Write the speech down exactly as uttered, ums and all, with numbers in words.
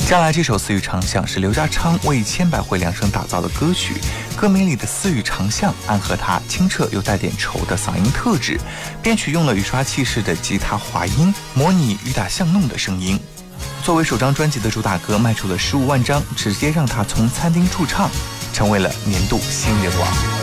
将来这首《四语长巷》是刘家昌为千百惠量身打造的歌曲，歌名里的四语长巷暗合他清澈又带点稠的嗓音特质，编曲用了雨刷器式的吉他滑音，模拟雨打巷弄的声音。作为首张专辑的主打歌，卖出了十五万张，直接让他从餐厅驻唱成为了年度新人王。